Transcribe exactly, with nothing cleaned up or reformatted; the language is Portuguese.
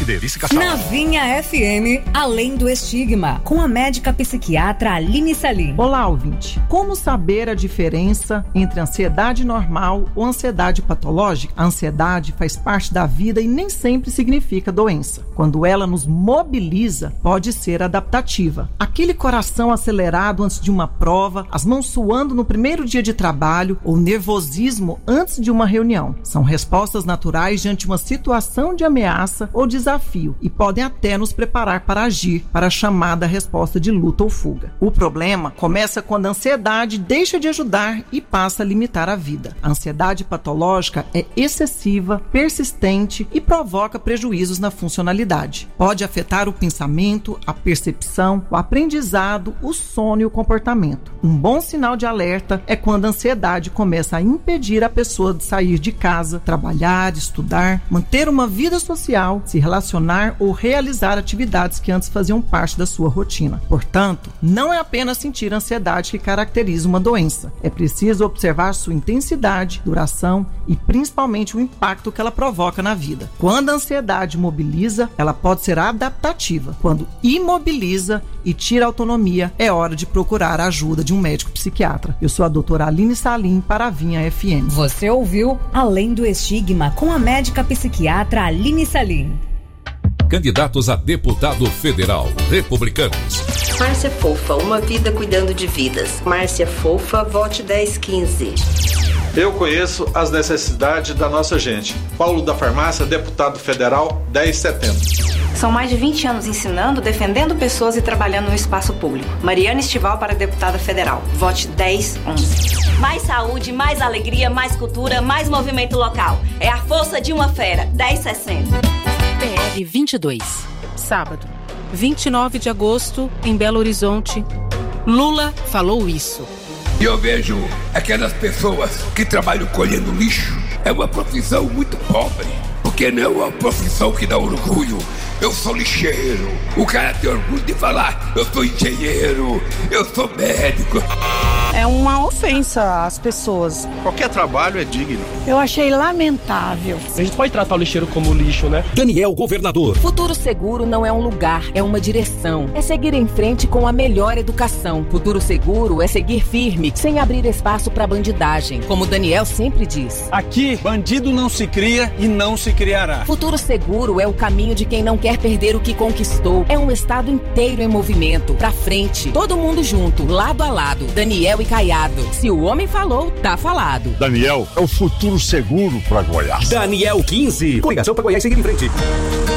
acidez e cachaça. Na Vinha F M, Além do Estigma, com a médica psiquiatra Aline Salim. Olá, ouvinte. Como saber a diferença entre ansiedade normal ou ansiedade patológica? A ansiedade faz parte da vida e nem sempre significa doença. Quando ela nos mobiliza, pode ser adaptativa. Aquele coração acelerado antes de uma prova, as mãos suando no primeiro dia de trabalho ou nervosismo antes de uma reunião. São respostas naturais diante de uma situação de ameaça ou desafio e podem até nos preparar para agir para a chamada resposta de luta ou fuga. O problema começa quando a ansiedade deixa de ajudar e passa a limitar a vida. A ansiedade patológica é excessiva, persistente e provoca prejuízos na funcionalidade. Pode afetar o pensamento, a percepção, o aprendizado, o sono e o comportamento. Um bom sinal de alerta é quando a ansiedade começa a impedir a pessoa de sair de casa, trabalhar, estudar, manter uma vida social, se relacionar ou realizar atividades que antes faziam parte da sua rotina. Portanto, não é apenas sentir ansiedade que caracteriza uma doença. É preciso observar sua intensidade, duração e principalmente o impacto que ela provoca na vida. Quando a ansiedade mobiliza, ela pode ser adaptativa. Quando imobiliza e tira a autonomia, é hora de procurar a ajuda de um médico psiquiatra. Eu sou a doutora Aline Salim para a Vinha F M. Você ouviu Além do Estigma com a médica psiquiatra Aline Salim. Candidatos a deputado federal, republicanos. Márcia Fofa, uma vida cuidando de vidas. Márcia Fofa, vote dez quinze. Eu conheço as necessidades da nossa gente. Paulo da Farmácia, deputado federal, dez setenta. São mais de vinte anos ensinando, defendendo pessoas e trabalhando no espaço público. Mariana Estival para deputada federal. Vote dez onze. Mais saúde, mais alegria, mais cultura, mais movimento local. É a força de uma fera. dez sessenta. P R vinte e dois. Sábado, vinte e nove de agosto, em Belo Horizonte. Lula falou isso. E eu vejo aquelas pessoas que trabalham colhendo lixo. É uma profissão muito pobre, porque não é uma profissão que dá orgulho. Eu sou lixeiro. O cara tem orgulho de falar, eu sou engenheiro, eu sou médico. É uma ofensa às pessoas. Qualquer trabalho é digno. Eu achei lamentável. A gente pode tratar o lixeiro como lixo, né? Daniel Governador. Futuro Seguro não é um lugar, é uma direção. É seguir em frente com a melhor educação. Futuro Seguro é seguir firme, sem abrir espaço para bandidagem. Como Daniel sempre diz. Aqui, bandido não se cria e não se criará. Futuro Seguro é o caminho de quem não quer perder o que conquistou. É um estado inteiro em movimento. Pra frente, todo mundo junto, lado a lado. Daniel e Caiado. Se o homem falou, tá falado. Daniel é o futuro seguro para Goiás. Daniel quinze. Coligação para Goiás seguir em frente.